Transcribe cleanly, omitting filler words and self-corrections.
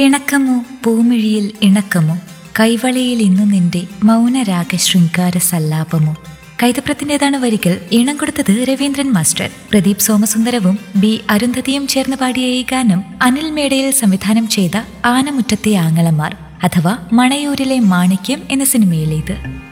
ഇണക്കമോ പൂമിഴിയിൽ ഇണക്കമോ കൈവളയിൽ ഇന്നു നിന്റെ മൗനരാഗ ശൃംഗാര സല്ലാപമോ. കൈതപ്രത്തിൻ്റെതാണ് വരികൾ. ഈണം കൊടുത്തത് രവീന്ദ്രൻ മാസ്റ്റർ. പ്രദീപ് സോമസുന്ദരവും ബി അരുന്ധതിയും ചേർന്ന് പാടിയ ഈ ഗാനം അനിൽ മേടയിൽ സംവിധാനം ചെയ്ത ആനമുറ്റത്തെ ആങ്ങളമാർ അഥവാ മണയൂരിലെ മാണിക്യം എന്ന സിനിമയിലേത്.